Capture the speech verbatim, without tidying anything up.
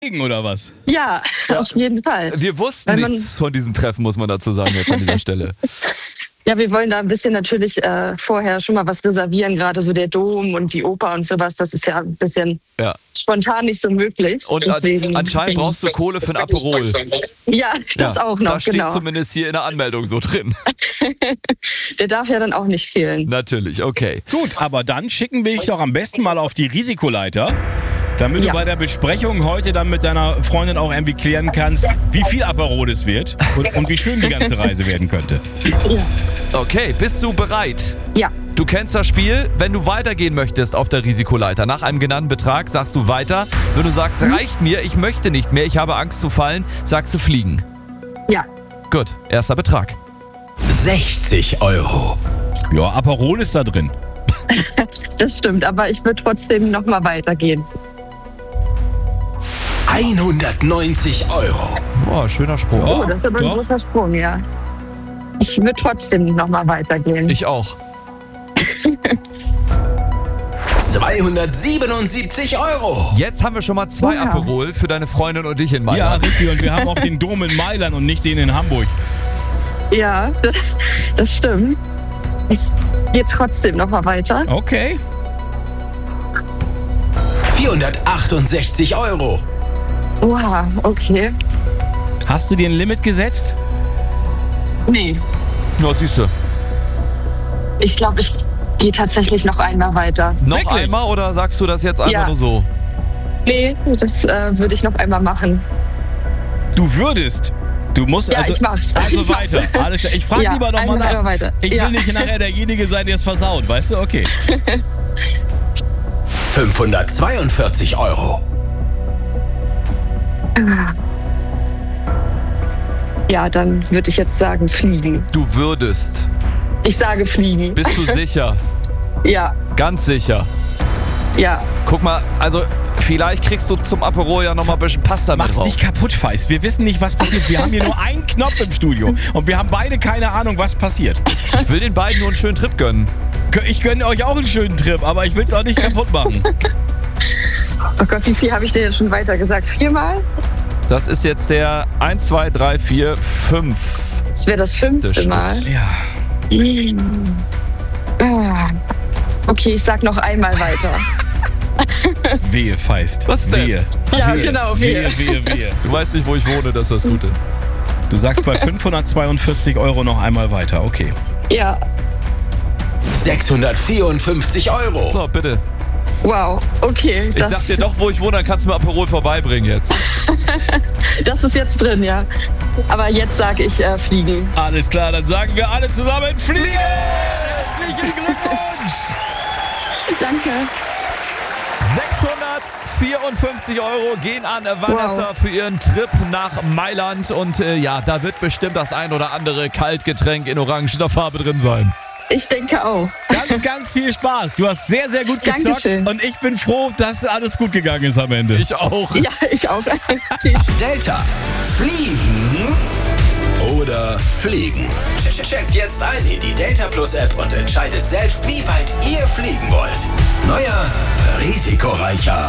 oder was? Ja, ja, auf jeden Fall. Wir wussten man, nichts von diesem Treffen, muss man dazu sagen, jetzt an dieser Stelle. Ja, wir wollen da ein bisschen natürlich äh, vorher schon mal was reservieren, gerade so der Dom und die Oper und sowas, das ist ja ein bisschen ja. spontan nicht so möglich. Und Deswegen, anscheinend brauchst du Kohle für ein Aperol. Ja, das ja, auch noch, das steht genau. zumindest hier in der Anmeldung so drin. Der darf ja dann auch nicht fehlen. Natürlich, okay. Gut, aber dann schicken wir dich doch am besten mal auf die Risikoleiter, damit ja. du bei der Besprechung heute dann mit deiner Freundin auch irgendwie klären kannst, wie viel Aperol es wird und, und wie schön die ganze Reise werden könnte. Ja. Okay, bist du bereit? Ja. Du kennst das Spiel. Wenn du weitergehen möchtest auf der Risikoleiter, nach einem genannten Betrag, sagst du weiter. Wenn du sagst, hm? reicht mir, ich möchte nicht mehr, ich habe Angst zu fallen, sagst du fliegen. Ja. Gut, erster Betrag. sechzig Euro. Ja, Aperol ist da drin. Das stimmt, aber ich würde trotzdem nochmal weitergehen. hundertneunzig Euro. Boah, schöner Sprung. Oh, das ist aber ein großer Sprung, ja. Ich würde trotzdem nochmal weitergehen. Ich auch. zweihundertsiebenundsiebzig Euro. Jetzt haben wir schon mal zwei wow. Aperol für deine Freundin und dich in Mailand. Ja, richtig. Und wir haben auch den Dom in Mailand und nicht den in Hamburg. Ja, das, das stimmt. Ich gehe trotzdem nochmal weiter. Okay. vierhundertachtundsechzig Euro. Wow, okay. Hast du dir ein Limit gesetzt? Nee. Ja, siehst du. Ich glaube, ich gehe tatsächlich noch einmal weiter. Noch Wirklich? einmal oder sagst du das jetzt einfach ja. nur so? Nee, das äh, würde ich noch einmal machen. Du würdest? Du musst ja, also, ich mach's. also ich weiter. Mach's. Alles klar. Ich frage ja, lieber nochmal nach. Weiter. Ich ja. will nicht nachher derjenige sein, der es versaut, weißt du? Okay. fünfhundertzweiundvierzig Euro. Ja, dann würde ich jetzt sagen fliegen. Du würdest. Ich sage fliegen. Bist du sicher? Ja. Ganz sicher? Ja. Guck mal, also vielleicht kriegst du zum Aperol ja nochmal ein bisschen Pasta mit Mach's drauf. nicht kaputt, Feist. Wir wissen nicht, was passiert. Wir haben hier nur einen Knopf im Studio und wir haben beide keine Ahnung, was passiert. Ich will den beiden nur einen schönen Trip gönnen. Ich gönne euch auch einen schönen Trip, aber ich will es auch nicht kaputt machen. Oh Gott, wie viel habe ich dir jetzt schon weiter gesagt? Viermal? Das ist jetzt der eins, zwei, drei, vier, fünf. Das wäre das fünfte Mal. Ja. Okay, ich sag noch einmal weiter. Wehe, Feist. Was denn? Wehe. Ja, wehe. genau, wehe. Wehe, wehe, wehe. Du weißt nicht, wo ich wohne, das ist das Gute. Du sagst bei fünfhundertzweiundvierzig Euro noch einmal weiter, okay. Ja. sechshundertvierundfünfzig Euro. So, bitte. Wow, okay. Ich sag dir doch, wo ich wohne, dann kannst du mir Aperol vorbeibringen jetzt. Das ist jetzt drin, ja. Aber jetzt sage ich äh, fliegen. Alles klar, dann sagen wir alle zusammen fliegen! Herzlichen Glückwunsch! Danke. sechshundertvierundfünfzig Euro gehen an Vanessa wow. für ihren Trip nach Mailand. Und äh, ja, da wird bestimmt das ein oder andere Kaltgetränk in orangener Farbe drin sein. Ich denke auch. Ganz, ganz viel Spaß. Du hast sehr, sehr gut gezockt. Dankeschön. Und ich bin froh, dass alles gut gegangen ist am Ende. Ich auch. Ja, ich auch. Delta. Fliegen oder fliegen? Checkt jetzt ein in die Delta Plus App und entscheidet selbst, wie weit ihr fliegen wollt. Neuer, risikoreicher